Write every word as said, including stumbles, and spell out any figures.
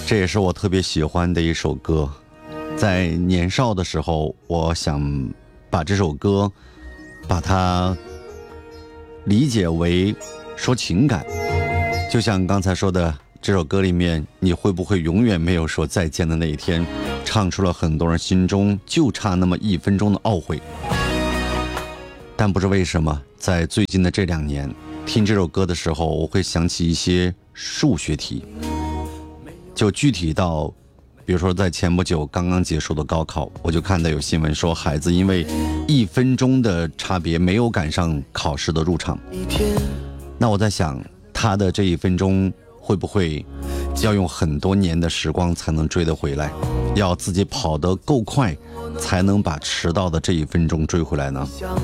这也是我特别喜欢的一首歌。在年少的时候，我想把这首歌把它理解为说情感，就像刚才说的，这首歌里面你会不会永远没有说再见的那一天，唱出了很多人心中就差那么一分钟的懊悔。但不知为什么，在最近的这两年听这首歌的时候，我会想起一些数学题，就具体到比如说在前不久刚刚结束的高考，我就看到有新闻说孩子因为一分钟的差别没有赶上考试的入场。那我在想，他的这一分钟会不会要用很多年的时光才能追得回来，要自己跑得够快才能把迟到的这一分钟追回来呢？